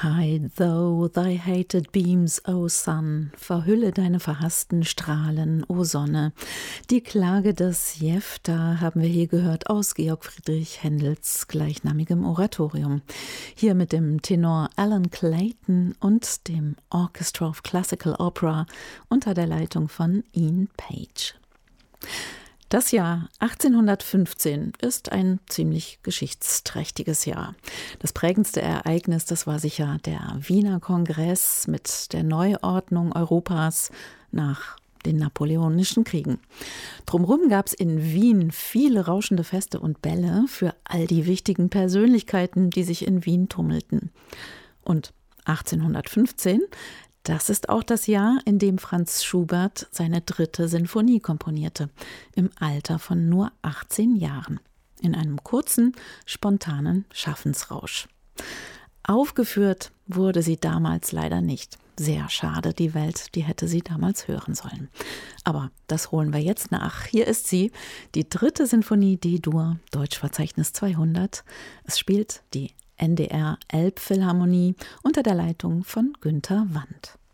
Hide thou thy hated beams, O Sun, verhülle deine verhassten Strahlen, O Sonne. Die Klage des Jephtha haben wir hier gehört aus Georg Friedrich Händels gleichnamigem Oratorium. Hier mit dem Tenor Alan Clayton und dem Orchestra of Classical Opera unter der Leitung von Ian Page. Das Jahr 1815 ist ein ziemlich geschichtsträchtiges Jahr. Das prägendste Ereignis, das war sicher der Wiener Kongress mit der Neuordnung Europas nach den Napoleonischen Kriegen. Drumherum gab es in Wien viele rauschende Feste und Bälle für all die wichtigen Persönlichkeiten, die sich in Wien tummelten. Und 1815, das ist auch das Jahr, in dem Franz Schubert seine 3. Sinfonie komponierte, im Alter von nur 18 Jahren, in einem kurzen, spontanen Schaffensrausch. Aufgeführt wurde sie damals leider nicht. Sehr schade, die Welt, die hätte sie damals hören sollen. Aber das holen wir jetzt nach. Hier ist sie, die 3. Sinfonie D-Dur, Deutschverzeichnis 200. Es spielt die NDR Elbphilharmonie unter der Leitung von Günter Wandt.